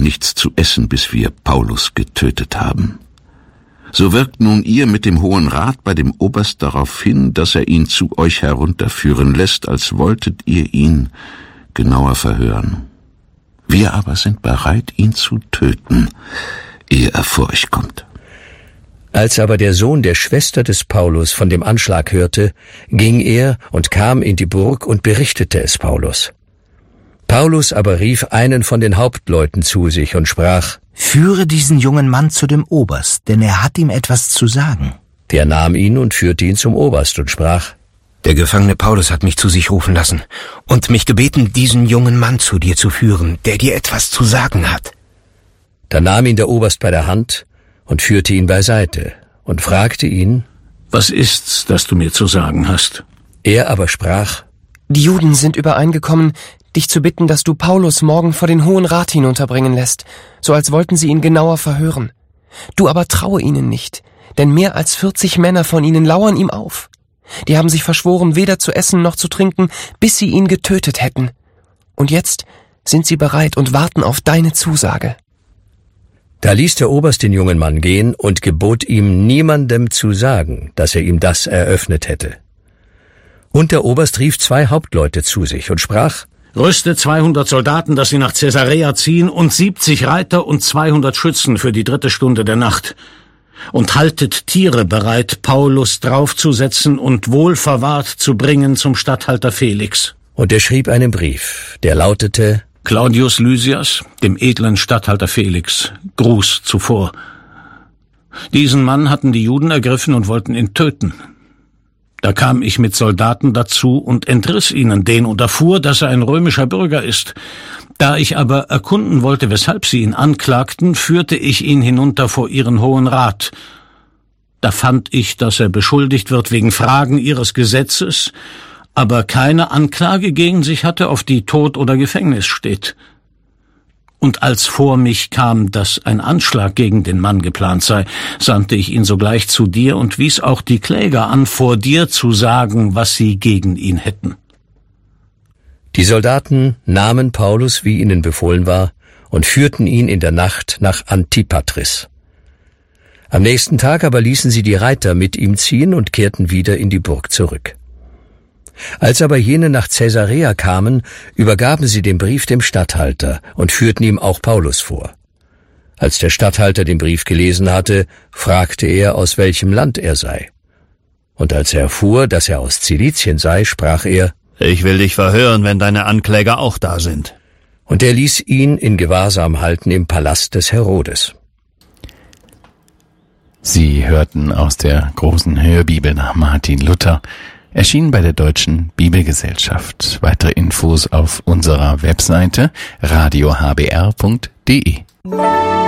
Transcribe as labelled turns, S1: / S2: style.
S1: nichts zu essen, bis wir Paulus getötet haben. So wirkt nun ihr mit dem Hohen Rat bei dem Oberst darauf hin, dass er ihn zu euch herunterführen lässt, als wolltet ihr ihn genauer verhören. Wir aber sind bereit, ihn zu töten, ehe er vor euch kommt.«
S2: Als aber der Sohn der Schwester des Paulus von dem Anschlag hörte, ging er und kam in die Burg und berichtete es Paulus. Paulus aber rief einen von den Hauptleuten zu sich und sprach:
S3: »Führe diesen jungen Mann zu dem Oberst, denn er hat ihm etwas zu sagen.«
S2: Der nahm ihn und führte ihn zum Oberst und sprach:
S4: »Der Gefangene Paulus hat mich zu sich rufen lassen und mich gebeten, diesen jungen Mann zu dir zu führen, der dir etwas zu sagen hat.«
S2: Da nahm ihn der Oberst bei der Hand und führte ihn beiseite und fragte ihn:
S5: »Was ist's, das du mir zu sagen hast?«
S2: Er aber sprach:
S6: »Die Juden sind übereingekommen, dich zu bitten, dass du Paulus morgen vor den Hohen Rat hinunterbringen lässt, so als wollten sie ihn genauer verhören. Du aber traue ihnen nicht, denn mehr als 40 Männer von ihnen lauern ihm auf. Die haben sich verschworen, weder zu essen noch zu trinken, bis sie ihn getötet hätten. Und jetzt sind sie bereit und warten auf deine Zusage.«
S2: Da ließ der Oberst den jungen Mann gehen und gebot ihm, niemandem zu sagen, dass er ihm das eröffnet hätte. Und der Oberst rief 2 Hauptleute zu sich und sprach:
S5: »Rüste 200 Soldaten, dass sie nach Caesarea ziehen, und 70 Reiter und 200 Schützen für die 3. Stunde der Nacht. Und haltet Tiere bereit, Paulus draufzusetzen und wohlverwahrt zu bringen zum Statthalter Felix.«
S2: Und er schrieb einen Brief, der lautete:
S5: »Claudius Lysias, dem edlen Statthalter Felix, Gruß zuvor. Diesen Mann hatten die Juden ergriffen und wollten ihn töten. Da kam ich mit Soldaten dazu und entriss ihnen den und erfuhr, dass er ein römischer Bürger ist. Da ich aber erkunden wollte, weshalb sie ihn anklagten, führte ich ihn hinunter vor ihren Hohen Rat. Da fand ich, dass er beschuldigt wird wegen Fragen ihres Gesetzes, aber keine Anklage gegen sich hatte, auf die Tod oder Gefängnis steht. Und als vor mich kam, dass ein Anschlag gegen den Mann geplant sei, sandte ich ihn sogleich zu dir und wies auch die Kläger an, vor dir zu sagen, was sie gegen ihn hätten.«
S2: Die Soldaten nahmen Paulus, wie ihnen befohlen war, und führten ihn in der Nacht nach Antipatris. Am nächsten Tag aber ließen sie die Reiter mit ihm ziehen und kehrten wieder in die Burg zurück. Als aber jene nach Caesarea kamen, übergaben sie den Brief dem Statthalter und führten ihm auch Paulus vor. Als der Statthalter den Brief gelesen hatte, fragte er, aus welchem Land er sei. Und als er erfuhr, dass er aus Zilizien sei, sprach er:
S7: »Ich will dich verhören, wenn deine Ankläger auch da sind.«
S2: Und er ließ ihn in Gewahrsam halten im Palast des Herodes.
S8: Sie hörten aus der großen Hörbibel nach Martin Luther, erschienen bei der Deutschen Bibelgesellschaft. Weitere Infos auf unserer Webseite radiohbr.de.